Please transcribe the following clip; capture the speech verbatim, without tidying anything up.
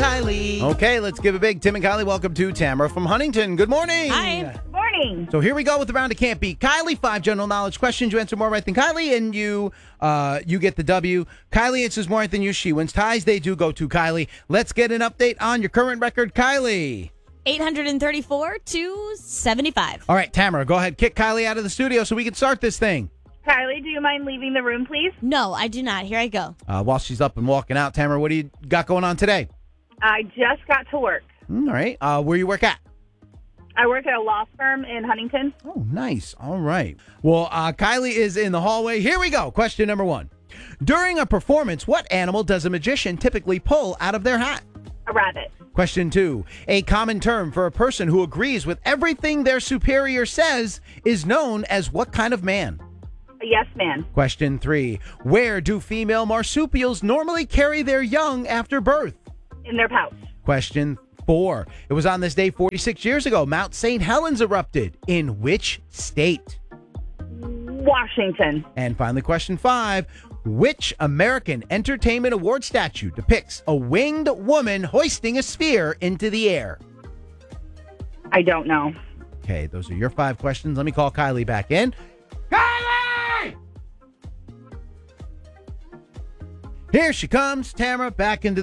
Kylie. Okay, let's give a big Tim and Kylie welcome to Tamara from Huntington. Good morning. Hi. Morning. So here we go with the round of Can't Beat Kylie. Five general knowledge questions. You answer more right than Kylie, and you uh, you get the W. Kylie answers more right than you. She wins. Ties, they do go to Kylie. Let's get an update on your current record, Kylie. eight hundred thirty-four to seventy-five. All right, Tamara, go ahead. Kick Kylie out of the studio so we can start this thing. Kylie, do you mind leaving the room, please? No, I do not. Here I go. Uh, while she's up and walking out, Tamara, what do you got going on today? I just got to work. All right. Uh, where you work at? I work at a law firm in Huntington. Oh, nice. All right. Well, uh, Kylie is in the hallway. Here we go. Question number one. During a performance, what animal does a magician typically pull out of their hat? A rabbit. Question two. A common term for a person who agrees with everything their superior says is known as what kind of man? A yes man. Question three. Where do female marsupials normally carry their young after birth? In their pouch. Question four. It was on this day forty-six years ago. Mount Saint Helens erupted. In which state? Washington. And finally, question five. Which American Entertainment Award statue depicts a winged woman hoisting a sphere into the air? I don't know. Okay, those are your five questions. Let me call Kylie back in. Kylie! Here she comes, Tamara, back into